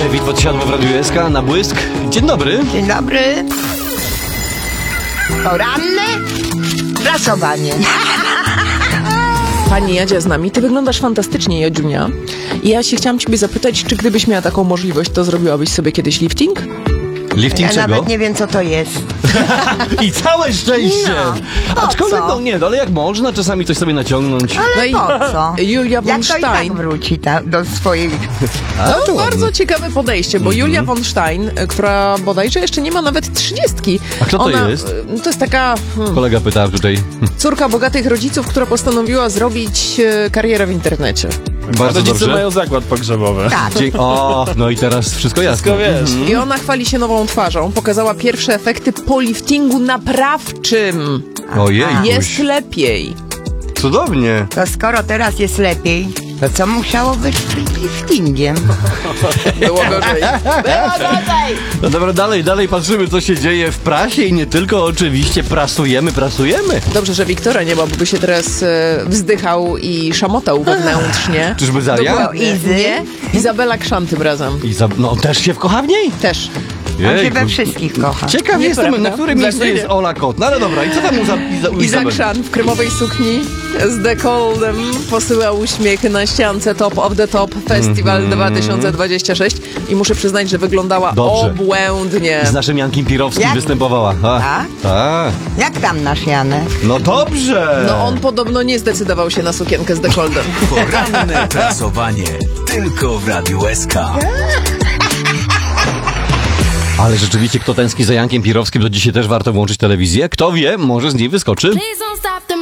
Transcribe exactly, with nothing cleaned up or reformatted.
Dawid podsiadło w Radiu S K na błysk. Dzień dobry. Dzień dobry. Poranne prasowanie. Pani Jadzia z nami. Ty wyglądasz fantastycznie, Jadziunia. I ja się chciałam ciebie zapytać, czy gdybyś miała taką możliwość, to zrobiłabyś sobie kiedyś lifting? Lifting Ja czego? nawet nie wiem, co to jest. I całe szczęście! No, po Aczkolwiek, co? no nie, no ale jak można czasami coś sobie naciągnąć. Ale No i po co? Julia von Jak to i tak Stein. wróci ta, do swojej... To bardzo ciekawe podejście, bo Julia von Stein, która bodajże jeszcze nie ma nawet trzydziestki. A kto to Ona, jest? To jest taka hmm, Kolega pytał tutaj. córka bogatych rodziców, która postanowiła zrobić e, karierę w internecie. Bardzo Rodzice dobrze. mają zakład pogrzebowy. Tak. Dzie- o, no i teraz wszystko jasne. Wszystko wiesz. I ona chwali się nową twarzą. Pokazała pierwsze efekty po liftingu naprawczym. Ojej, Jest lepiej. cudownie. To skoro teraz jest lepiej, to co musiało być z liftingiem? Było gorzej. No dobra, dalej, dalej patrzymy, co się dzieje w prasie i nie tylko, oczywiście prasujemy, prasujemy. Dobrze, że Wiktora nie ma, bo by się teraz e, wzdychał i szamotał wewnętrznie. Czyżby Zaria? Dokładnie. Izy? Nie? Izabela Krzan tym razem. I za... No on też się wkocha w niej? Też. On się Jejku. we wszystkich kocha. Ciekaw Nie, jestem, prawda? na którym miejscu Zapewne. jest Ola Kot. No ale dobra, i co tam u, za... Iza... u Iza Izabeli? Krzan w kremowej sukni z dekoldem posyłał uśmiechy na ściance Top of the Top Festival dwa tysiące dwudziesty szósty i muszę przyznać, że wyglądała Dobrze. obłędnie. Z naszym Jankiem Pirowskim Jak? występowała. A, Tak? tak. Jak tam nasz Janek? No dobrze. No on podobno nie zdecydował się na sukienkę z dekoldem. Poranne prasowanie tylko w Radiu S K. Ale rzeczywiście, kto tęskni za Jankiem Pirowskim, to dzisiaj też warto włączyć telewizję. Kto wie, może z niej wyskoczy. Please don't stop.